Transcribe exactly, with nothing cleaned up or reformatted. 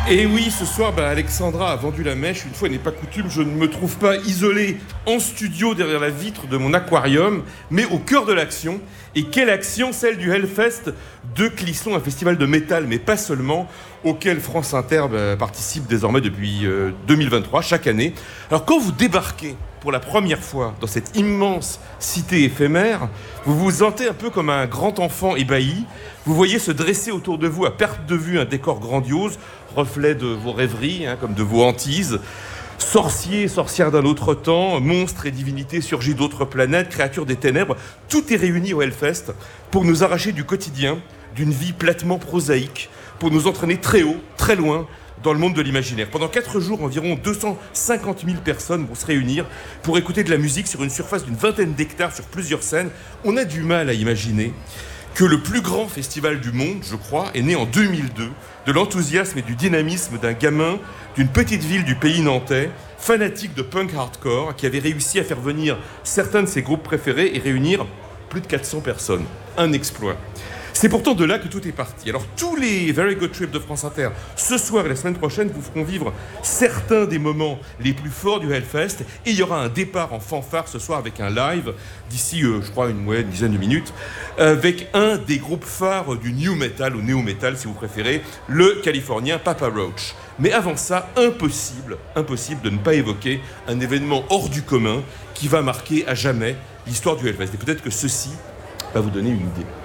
Et oui, ce soir, bah, Alexandra a vendu la mèche. Une fois n'est pas coutume, je ne me trouve pas isolé en studio derrière la vitre de mon aquarium, mais au cœur de l'action. Et quelle action, celle du Hellfest de Clisson, un festival de métal, mais pas seulement, auquel France Inter bah, participe désormais depuis euh, deux mille vingt-trois, chaque année. Alors quand vous débarquez pour la première fois dans cette immense cité éphémère, vous vous sentez un peu comme un grand enfant ébahi. Vous voyez se dresser autour de vous à perte de vue un décor grandiose, reflet de vos rêveries, hein, comme de vos hantises. Sorciers, sorcières d'un autre temps, monstres et divinités surgis d'autres planètes, créatures des ténèbres, tout est réuni au Hellfest pour nous arracher du quotidien, d'une vie platement prosaïque, pour nous entraîner très haut, très loin, dans le monde de l'imaginaire. Pendant quatre jours, environ deux cent cinquante mille personnes vont se réunir pour écouter de la musique sur une surface d'une vingtaine d'hectares sur plusieurs scènes. On a du mal à imaginer que le plus grand festival du monde, je crois, est né en deux mille deux, de l'enthousiasme et du dynamisme d'un gamin d'une petite ville du pays nantais, fanatique de punk hardcore, qui avait réussi à faire venir certains de ses groupes préférés et réunir plus de quatre cents personnes. Un exploit. C'est pourtant de là que tout est parti. Alors tous les Very Good Trip de France Inter, ce soir et la semaine prochaine, vous feront vivre certains des moments les plus forts du Hellfest. Et il y aura un départ en fanfare ce soir avec un live, d'ici, euh, je crois, une, ouais, une dizaine de minutes, avec un des groupes phares du new metal, ou néo-metal si vous préférez, le californien Papa Roach. Mais avant ça, impossible, impossible de ne pas évoquer un événement hors du commun qui va marquer à jamais l'histoire du Hellfest. Et peut-être que ceci va vous donner une idée.